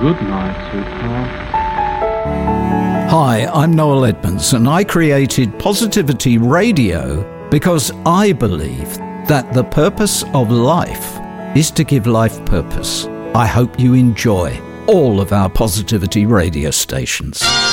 Good night, sweetheart. Hi, I'm Noel Edmonds, and I created Positivity Radio because I believe that the purpose of life is to give life purpose. I hope you enjoy all of our Positivity radio stations.